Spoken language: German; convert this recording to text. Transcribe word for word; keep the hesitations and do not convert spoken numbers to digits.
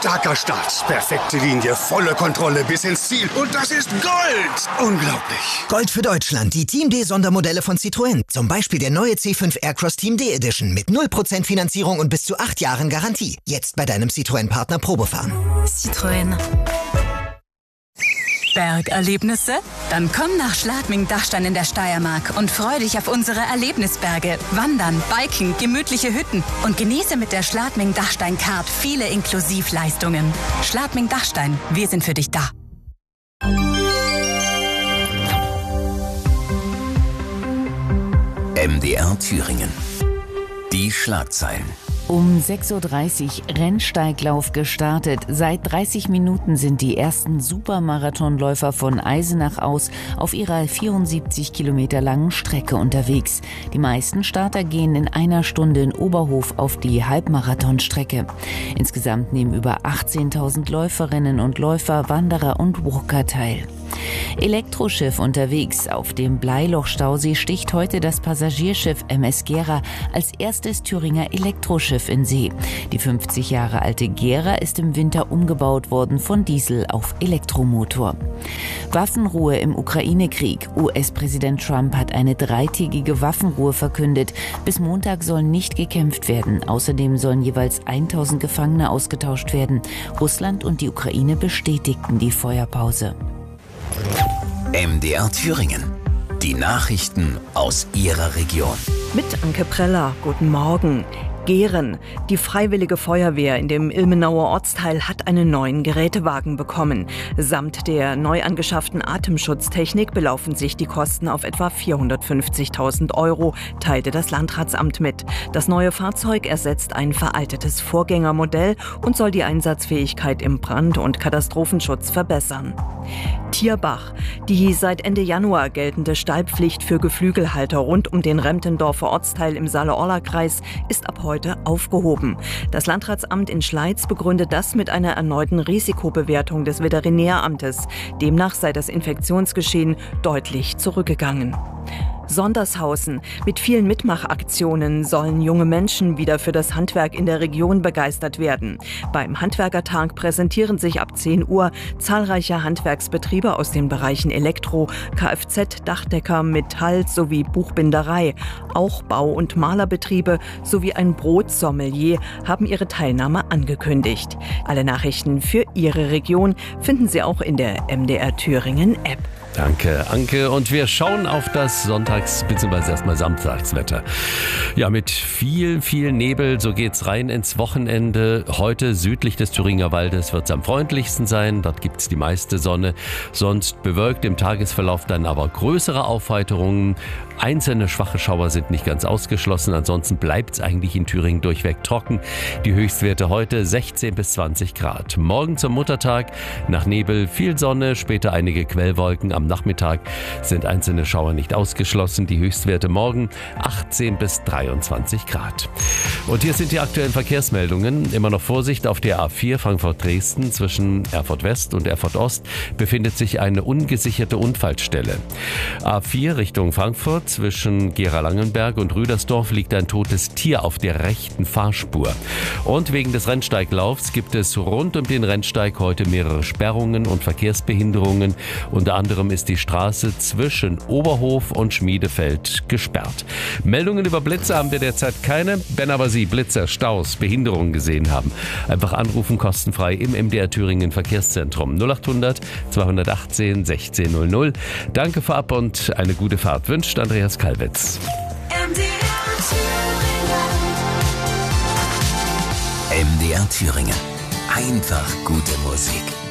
Starker Start, perfekte Linie, volle Kontrolle bis ins Ziel. Und das ist Gold! Unglaublich. Gold für Deutschland, die Team D-Sondermodelle von Citroën. Zum Beispiel der neue C fünf Aircross Team D Edition mit null Prozent Finanzierung und bis zu acht Jahren Garantie. Jetzt bei deinem Citroën-Partner Probefahren. Citroën. Bergerlebnisse? Dann komm nach Schladming-Dachstein in der Steiermark und freu dich auf unsere Erlebnisberge. Wandern, Biken, gemütliche Hütten und genieße mit der Schladming-Dachstein-Card viele Inklusivleistungen. Schladming-Dachstein, wir sind für dich da. M D R Thüringen. Die Schlagzeilen. Um sechs Uhr dreißig Rennsteiglauf gestartet. Seit dreißig Minuten sind die ersten Supermarathonläufer von Eisenach aus auf ihrer vierundsiebzig Kilometer langen Strecke unterwegs. Die meisten Starter gehen in einer Stunde in Oberhof auf die Halbmarathonstrecke. Insgesamt nehmen über achtzehntausend Läuferinnen und Läufer, Wanderer und Walker teil. Elektroschiff unterwegs. Auf dem Bleiloch-Stausee sticht heute das Passagierschiff M S Gera als erstes Thüringer Elektroschiff in See. Die fünfzig Jahre alte Gera ist im Winter umgebaut worden von Diesel auf Elektromotor. Waffenruhe im Ukraine-Krieg. U S-Präsident Trump hat eine dreitägige Waffenruhe verkündet. Bis Montag soll nicht gekämpft werden. Außerdem sollen jeweils tausend Gefangene ausgetauscht werden. Russland und die Ukraine bestätigten die Feuerpause. M D R Thüringen. Die Nachrichten aus Ihrer Region. Mit Anke Preller. Guten Morgen. Gehren. Die Freiwillige Feuerwehr in dem Ilmenauer Ortsteil hat einen neuen Gerätewagen bekommen. Samt der neu angeschafften Atemschutztechnik belaufen sich die Kosten auf etwa vierhundertfünfzigtausend Euro, teilte das Landratsamt mit. Das neue Fahrzeug ersetzt ein veraltetes Vorgängermodell und soll die Einsatzfähigkeit im Brand- und Katastrophenschutz verbessern. Tierbach. Die seit Ende Januar geltende Stallpflicht für Geflügelhalter rund um den Remtendorfer Ortsteil im Saale-Orla-Kreis ist ab heute aufgehoben. Das Landratsamt in Schleiz begründet das mit einer erneuten Risikobewertung des Veterinäramtes. Demnach sei das Infektionsgeschehen deutlich zurückgegangen. Sondershausen. Mit vielen Mitmachaktionen sollen junge Menschen wieder für das Handwerk in der Region begeistert werden. Beim Handwerkertag präsentieren sich ab zehn Uhr zahlreiche Handwerksbetriebe aus den Bereichen Elektro, Kfz, Dachdecker, Metall sowie Buchbinderei. Auch Bau- und Malerbetriebe sowie ein Brotsommelier haben ihre Teilnahme angekündigt. Alle Nachrichten für Ihre Region finden Sie auch in der M D R Thüringen App. Danke, Anke. Und wir schauen auf das Sonntags- bzw. erstmal Samstagswetter. Ja, mit viel, viel Nebel, so geht's rein ins Wochenende. Heute südlich des Thüringer Waldes wird's am freundlichsten sein. Dort gibt's die meiste Sonne. Sonst bewölkt im Tagesverlauf dann aber größere Aufheiterungen. Einzelne schwache Schauer sind nicht ganz ausgeschlossen. Ansonsten bleibt's eigentlich in Thüringen durchweg trocken. Die Höchstwerte heute sechzehn bis zwanzig Grad. Morgen zum Muttertag nach Nebel viel Sonne, später einige Quellwolken. Am Nachmittag sind einzelne Schauer nicht ausgeschlossen. Die Höchstwerte morgen achtzehn bis dreiundzwanzig Grad. Und hier sind die aktuellen Verkehrsmeldungen. Immer noch Vorsicht auf der A vier Frankfurt-Dresden. Zwischen Erfurt West und Erfurt Ost befindet sich eine ungesicherte Unfallstelle. A vier Richtung Frankfurt. Zwischen Gera-Langenberg und Rüdersdorf liegt ein totes Tier auf der rechten Fahrspur. Und wegen des Rennsteiglaufs gibt es rund um den Rennsteig heute mehrere Sperrungen und Verkehrsbehinderungen. Unter anderem ist die Straße zwischen Oberhof und Schmiedefeld gesperrt. Meldungen über Blitze haben wir derzeit keine. Wenn aber Sie Blitzer, Staus, Behinderungen gesehen haben, einfach anrufen, kostenfrei im M D R Thüringen Verkehrszentrum null acht hundert zweihundertachtzehn sechzehn null null. Danke vorab und eine gute Fahrt wünscht Andreas Kalwitz. M D R Thüringen. Einfach gute Musik.